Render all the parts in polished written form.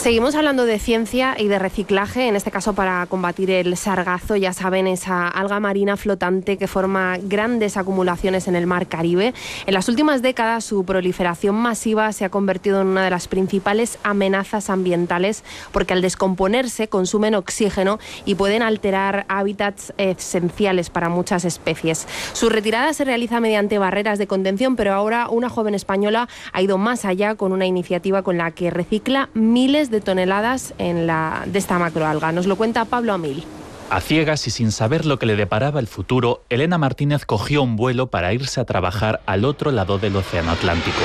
Seguimos hablando de ciencia y de reciclaje, en este caso para combatir el sargazo, ya saben, esa alga marina flotante que forma grandes acumulaciones en el mar Caribe. En las últimas décadas su proliferación masiva se ha convertido en una de las principales amenazas ambientales porque al descomponerse consumen oxígeno y pueden alterar hábitats esenciales para muchas especies. Su retirada se realiza mediante barreras de contención, pero ahora una joven española ha ido más allá con una iniciativa con la que recicla miles de toneladas de esta macroalga. Nos lo cuenta Pablo Amil. A ciegas y sin saber lo que le deparaba el futuro, Elena Martínez cogió un vuelo para irse a trabajar al otro lado del Océano Atlántico.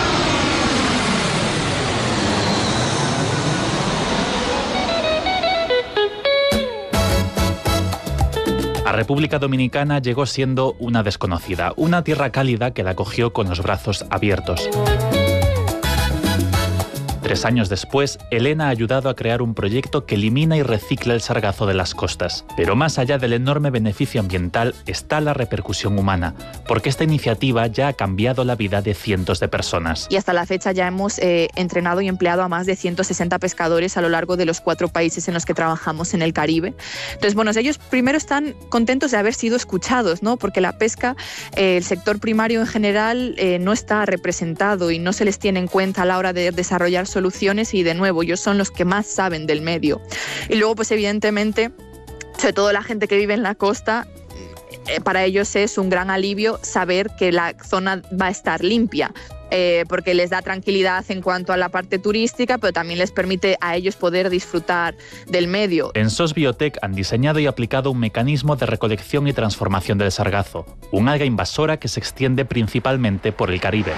A República Dominicana llegó siendo una desconocida, una tierra cálida que la acogió con los brazos abiertos. 3 años después, Elena ha ayudado a crear un proyecto que elimina y recicla el sargazo de las costas. Pero más allá del enorme beneficio ambiental está la repercusión humana, porque esta iniciativa ya ha cambiado la vida de cientos de personas. Y hasta la fecha ya hemos entrenado y empleado a más de 160 pescadores a lo largo de los 4 países en los que trabajamos en el Caribe. Entonces, bueno, ellos primero están contentos de haber sido escuchados, ¿no? Porque la pesca, el sector primario en general no está representado y no se les tiene en cuenta a la hora de desarrollar soluciones, y de nuevo ellos son los que más saben del medio. Y luego pues evidentemente, sobre todo la gente que vive en la costa, para ellos es un gran alivio saber que la zona va a estar limpia, porque les da tranquilidad en cuanto a la parte turística, pero también les permite a ellos poder disfrutar del medio. En SOS Biotech han diseñado y aplicado un mecanismo de recolección y transformación del sargazo, un alga invasora que se extiende principalmente por el Caribe.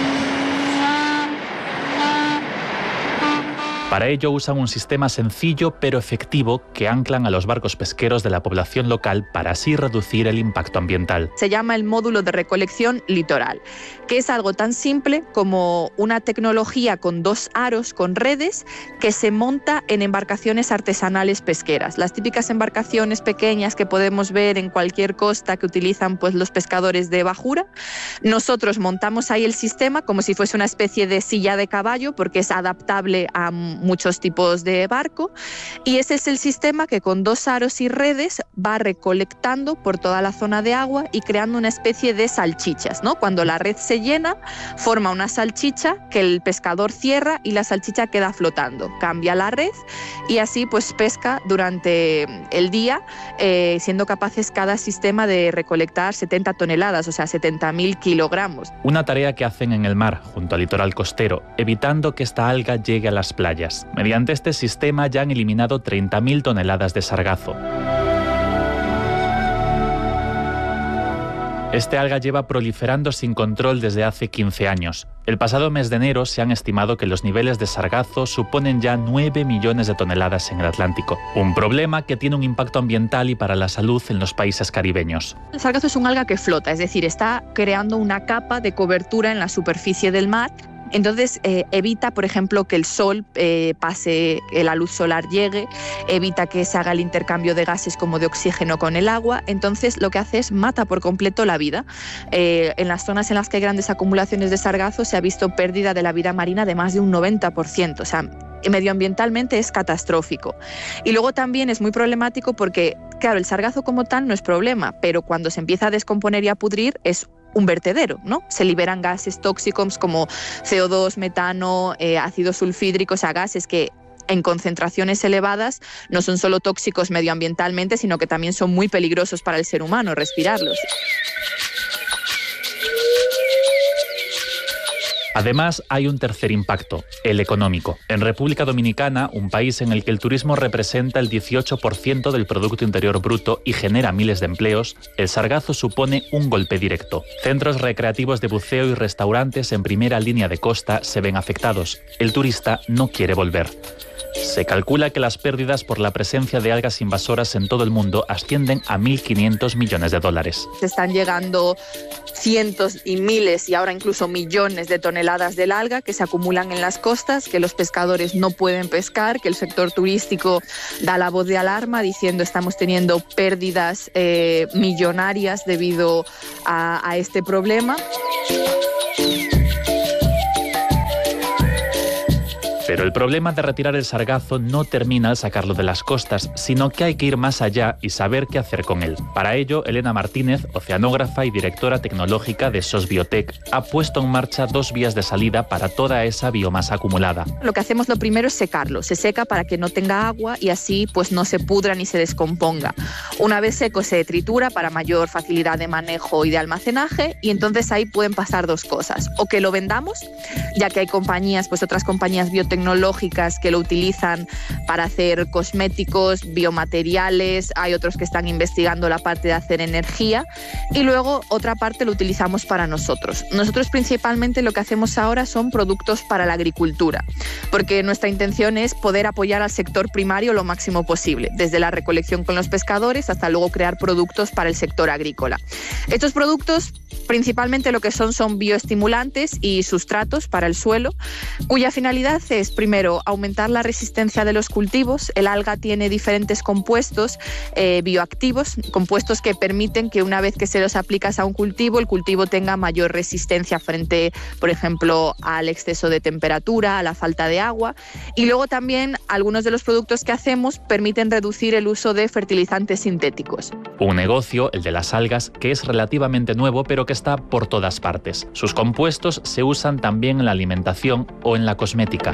Para ello usan un sistema sencillo pero efectivo que anclan a los barcos pesqueros de la población local para así reducir el impacto ambiental. Se llama el módulo de recolección litoral, que es algo tan simple como una tecnología con 2 aros con redes que se monta en embarcaciones artesanales pesqueras. Las típicas embarcaciones pequeñas que podemos ver en cualquier costa que utilizan pues los pescadores de bajura. Nosotros montamos ahí el sistema como si fuese una especie de silla de caballo, porque es adaptable a muchos tipos de barco, y ese es el sistema que con 2 aros y redes va recolectando por toda la zona de agua y creando una especie de salchichas, ¿no? Cuando la red se llena, forma una salchicha que el pescador cierra y la salchicha queda flotando. Cambia la red y así pues pesca durante el día, siendo capaces cada sistema de recolectar 70 toneladas, o sea 70.000 kilogramos. Una tarea que hacen en el mar, junto al litoral costero, evitando que esta alga llegue a las playas. Mediante este sistema ya han eliminado 30.000 toneladas de sargazo. Este alga lleva proliferando sin control desde hace 15 años. El pasado mes de enero se han estimado que los niveles de sargazo suponen ya 9 millones de toneladas en el Atlántico. Un problema que tiene un impacto ambiental y para la salud en los países caribeños. El sargazo es un alga que flota, es decir, está creando una capa de cobertura en la superficie del mar. Entonces evita, por ejemplo, que el sol pase, que la luz solar llegue, evita que se haga el intercambio de gases como de oxígeno con el agua. Entonces lo que hace es mata por completo la vida. En las zonas en las que hay grandes acumulaciones de sargazo se ha visto pérdida de la vida marina de más de un 90%, o sea, medioambientalmente es catastrófico. Y luego también es muy problemático porque, claro, el sargazo como tal no es problema, pero cuando se empieza a descomponer y a pudrir es un vertedero, ¿no? Se liberan gases tóxicos como CO2, metano, ácido sulfídrico, o sea, gases que en concentraciones elevadas no son solo tóxicos medioambientalmente, sino que también son muy peligrosos para el ser humano respirarlos. Además, hay un tercer impacto, el económico. En República Dominicana, un país en el que el turismo representa el 18% del Producto Interior Bruto y genera miles de empleos, el sargazo supone un golpe directo. Centros recreativos de buceo y restaurantes en primera línea de costa se ven afectados. El turista no quiere volver. Se calcula que las pérdidas por la presencia de algas invasoras en todo el mundo ascienden a 1.500 millones de dólares. Están llegando cientos y miles y ahora incluso millones de toneladas del alga que se acumulan en las costas, que los pescadores no pueden pescar, que el sector turístico da la voz de alarma diciendo estamos teniendo pérdidas millonarias debido a este problema. Pero el problema de retirar el sargazo no termina al sacarlo de las costas, sino que hay que ir más allá y saber qué hacer con él. Para ello, Elena Martínez, oceanógrafa y directora tecnológica de SOS Biotech, ha puesto en marcha 2 vías de salida para toda esa biomasa acumulada. Lo que hacemos lo primero es secarlo. Se seca para que no tenga agua y así pues no se pudra ni se descomponga. Una vez seco se tritura para mayor facilidad de manejo y de almacenaje, y entonces ahí pueden pasar 2 cosas. O que lo vendamos, ya que hay compañías, pues otras compañías biotecnológicas que lo utilizan para hacer cosméticos, biomateriales, hay otros que están investigando la parte de hacer energía, y luego otra parte lo utilizamos para nosotros. Nosotros principalmente lo que hacemos ahora son productos para la agricultura, porque nuestra intención es poder apoyar al sector primario lo máximo posible, desde la recolección con los pescadores hasta luego crear productos para el sector agrícola. Estos productos principalmente lo que son bioestimulantes y sustratos para el suelo, cuya finalidad es, primero, aumentar la resistencia de los cultivos. El alga tiene diferentes compuestos bioactivos, compuestos que permiten que una vez que se los aplicas a un cultivo, el cultivo tenga mayor resistencia frente, por ejemplo, al exceso de temperatura, a la falta de agua. Y luego también algunos de los productos que hacemos permiten reducir el uso de fertilizantes sintéticos. Un negocio, el de las algas, que es relativamente nuevo, pero que está por todas partes. Sus compuestos se usan también en la alimentación o en la cosmética.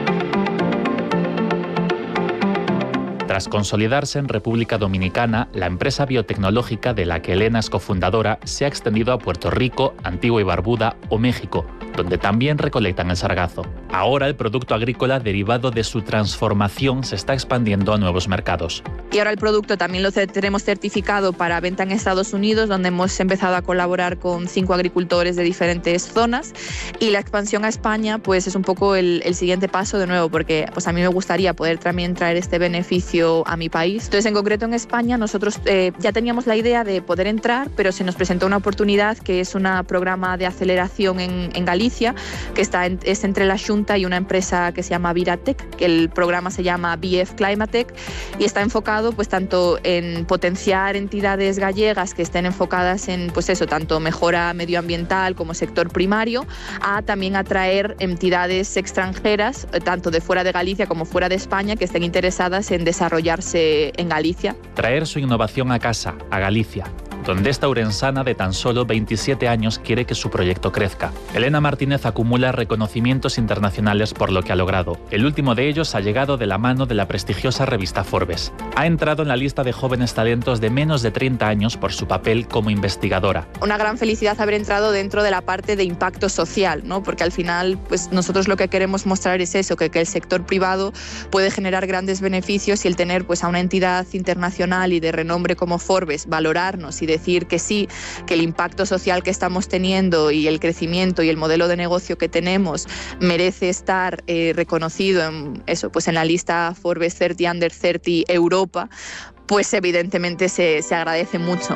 Tras consolidarse en República Dominicana, la empresa biotecnológica de la que Elena es cofundadora se ha extendido a Puerto Rico, Antigua y Barbuda o México, donde también recolectan el sargazo. Ahora el producto agrícola derivado de su transformación se está expandiendo a nuevos mercados. Y ahora el producto también lo tenemos certificado para venta en Estados Unidos, donde hemos empezado a colaborar con 5 agricultores de diferentes zonas, y la expansión a España pues es un poco el siguiente paso de nuevo, porque pues a mí me gustaría poder también traer este beneficio a mi país. Entonces, en concreto en España nosotros ya teníamos la idea de poder entrar, pero se nos presentó una oportunidad que es un programa de aceleración en Galicia, que es entre la Xunta y una empresa que se llama Viratec, que el programa se llama BF Climatec y está enfocado pues tanto en potenciar entidades gallegas que estén enfocadas en pues eso, tanto mejora medioambiental como sector primario, a también atraer entidades extranjeras, tanto de fuera de Galicia como fuera de España, que estén interesadas en desarrollarse en Galicia. Traer su innovación a casa, a Galicia, donde esta urensana de tan solo 27 años quiere que su proyecto crezca. Elena Martínez acumula reconocimientos internacionales por lo que ha logrado. El último de ellos ha llegado de la mano de la prestigiosa revista Forbes. Ha entrado en la lista de jóvenes talentos de menos de 30 años por su papel como investigadora. Una gran felicidad haber entrado dentro de la parte de impacto social, ¿no? Porque al final pues nosotros lo que queremos mostrar es eso, que el sector privado puede generar grandes beneficios, y el tener pues a una entidad internacional y de renombre como Forbes valorarnos y decir que sí, que el impacto social que estamos teniendo y el crecimiento y el modelo de negocio que tenemos merece estar reconocido en la lista Forbes 30 Under 30 Europa, pues evidentemente se agradece mucho.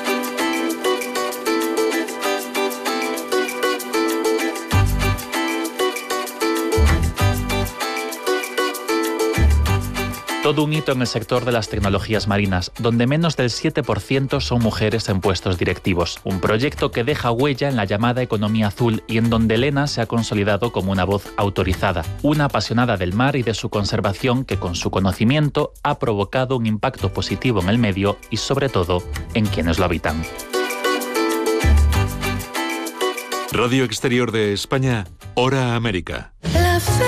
Todo un hito en el sector de las tecnologías marinas, donde menos del 7% son mujeres en puestos directivos. Un proyecto que deja huella en la llamada economía azul y en donde Elena se ha consolidado como una voz autorizada, una apasionada del mar y de su conservación que con su conocimiento ha provocado un impacto positivo en el medio y sobre todo en quienes lo habitan. Radio Exterior de España, Hora América.